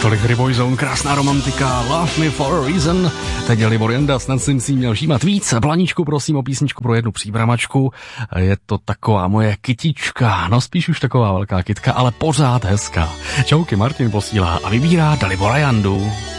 Tolik Boyzone, krásná romantika, Love Me For A Reason. Teď je Libor Janda, snad jsem si měl všímat víc. Blaníčku, prosím o písničku pro jednu příbramačku. Je to taková moje kytička, no spíš už taková velká kytka, ale pořád hezká. Čauky, Martin posílá a vybírá Dalibora Jandu.